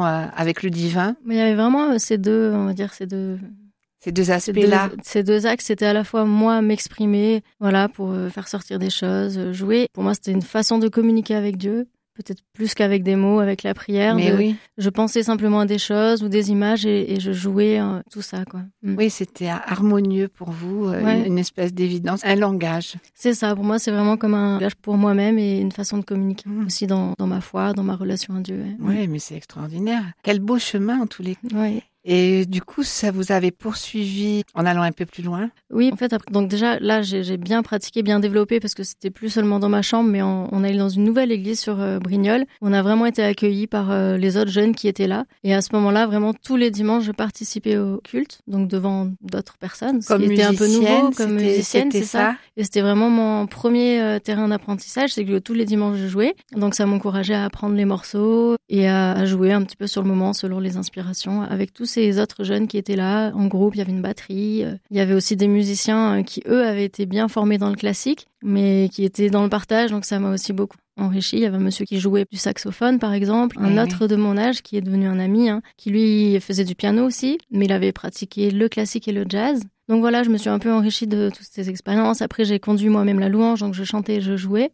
relation avec le divin. Mais il y avait vraiment ces deux aspects-là. Ces deux axes, c'était à la fois moi m'exprimer, voilà, pour faire sortir des choses, jouer. Pour moi, c'était une façon de communiquer avec Dieu. Peut-être plus qu'avec des mots, avec la prière. Mais oui. Je pensais simplement à des choses ou des images et je jouais tout ça, quoi. Oui, c'était harmonieux pour vous, une espèce d'évidence, un langage. C'est ça, pour moi, c'est vraiment comme un langage pour moi-même et une façon de communiquer aussi dans ma foi, dans ma relation à Dieu. Oui, mais c'est extraordinaire. Quel beau chemin en tous les cas. Oui. Et du coup, ça vous avait poursuivi en allant un peu plus loin? Oui, en fait, donc déjà, là, j'ai bien pratiqué, bien développé, parce que c'était plus seulement dans ma chambre, mais on allait dans une nouvelle église sur Brignoles. On a vraiment été accueillis par les autres jeunes qui étaient là. Et à ce moment-là, vraiment, tous les dimanches, je participais au culte, donc devant d'autres personnes. Comme était un peu nouveau, comme musicienne, c'est ça. Et c'était vraiment mon premier terrain d'apprentissage, c'est que tous les dimanches, je jouais. Donc ça m'encourageait à apprendre les morceaux et à jouer un petit peu sur le moment, selon les inspirations, avec tous ces autres jeunes qui étaient là, en groupe. Il y avait une batterie, il y avait aussi des musiciens qui, eux, avaient été bien formés dans le classique, mais qui étaient dans le partage, donc ça m'a aussi beaucoup enrichi. Il y avait un monsieur qui jouait du saxophone, par exemple, un autre de mon âge qui est devenu un ami, qui lui faisait du piano aussi, mais il avait pratiqué le classique et le jazz. Donc voilà, je me suis un peu enrichie de toutes ces expériences. Après, j'ai conduit moi-même la louange, donc je chantais et je jouais.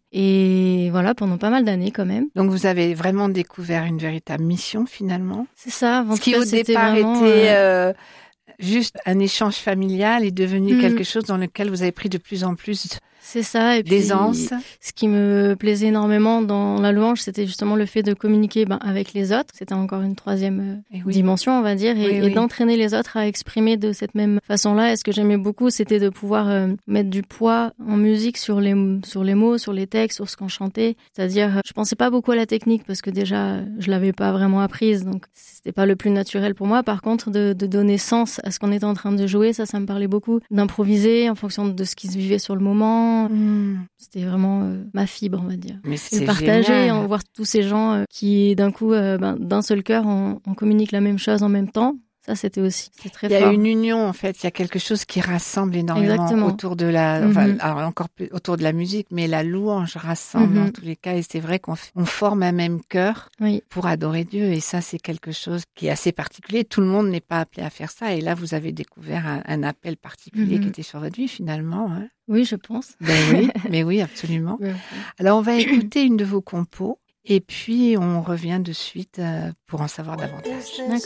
Et voilà, pendant pas mal d'années quand même. Donc vous avez vraiment découvert une véritable mission finalement. C'est ça. Ce qui au départ était juste un échange familial est devenu quelque chose dans lequel vous avez pris de plus en plus c'est ça. Et d'aisance. Puis, ce qui me plaisait énormément dans la louange, c'était justement le fait de communiquer avec les autres. C'était encore une troisième dimension, on va dire, et d'entraîner les autres à exprimer de cette même façon-là. Et ce que j'aimais beaucoup, c'était de pouvoir mettre du poids en musique sur les mots, sur les textes, sur ce qu'on chantait. C'est-à-dire, je pensais pas beaucoup à la technique parce que déjà, je l'avais pas vraiment apprise, donc c'était pas le plus naturel pour moi. Par contre, de donner sens à ce qu'on était en train de jouer, ça me parlait beaucoup. D'improviser en fonction de ce qui se vivait sur le moment. C'était vraiment ma fibre, on va dire. Mais c'est partager, voir tous ces gens qui, d'un coup, d'un seul cœur, on communique la même chose en même temps. Ça, c'est très fort. Il y a une union, en fait. Il y a quelque chose qui rassemble énormément autour de alors encore plus autour de la musique, mais la louange rassemble en tous les cas. Et c'est vrai qu'on forme un même cœur pour adorer Dieu. Et ça, c'est quelque chose qui est assez particulier. Tout le monde n'est pas appelé à faire ça. Et là, vous avez découvert un appel particulier qui était sur votre vie, finalement. Hein. Oui, je pense. Mais oui, absolument. Alors, on va écouter une de vos compos. Et puis, on revient de suite pour en savoir davantage. D'accord.